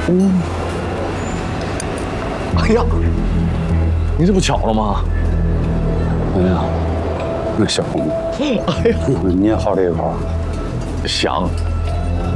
哎呀，你这不巧了吗？ 哎呀，那小红，哎呀，你也好这一口？ 想。